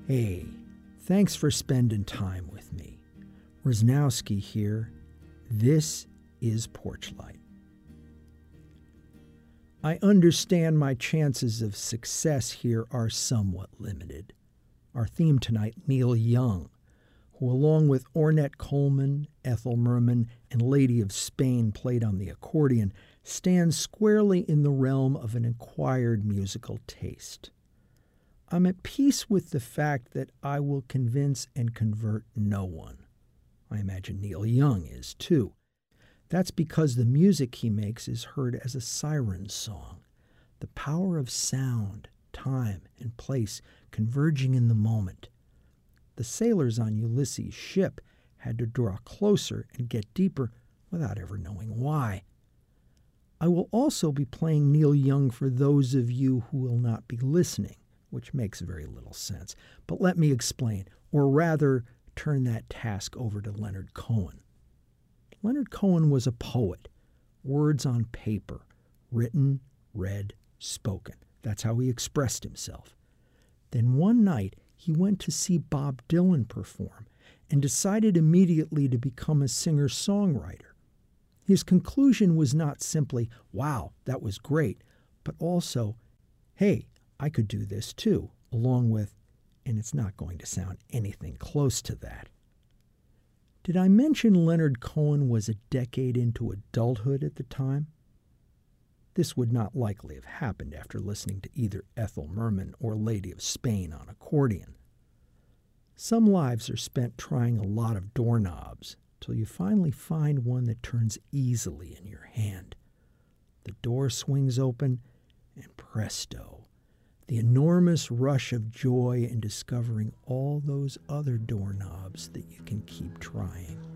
Hey, thanks for spending time with me. Rosnowski here. This is Porchlight. I understand my chances of success here are somewhat limited. Our theme tonight, Neil Young, who along with Ornette Coleman, Ethel Merman, and Lady of Spain played on the accordion, stands squarely in the realm of an acquired musical taste. I'm at peace with the fact that I will convince and convert no one. I imagine Neil Young is too. That's because the music he makes is heard as a siren song. The power of sound, time, and place converging in the moment. The sailors on Ulysses' ship had to draw closer and get deeper without ever knowing why. I will also be playing Neil Young for those of you who will not be listening, which makes very little sense. But let me explain, or rather turn that task over to Leonard Cohen. Leonard Cohen was a poet, words on paper, written, read, spoken. That's how he expressed himself. Then one night, he went to see Bob Dylan perform and decided immediately to become a singer-songwriter. His conclusion was not simply, wow, that was great, but also, hey, I could do this too, along with, and it's not going to sound anything close to that. Did I mention Leonard Cohen was a decade into adulthood at the time? This would not likely have happened after listening to either Ethel Merman or Lady of Spain on accordion. Some lives are spent trying a lot of doorknobs till you finally find one that turns easily in your hand. The door swings open, and presto, the enormous rush of joy in discovering all those other doorknobs that you can keep trying.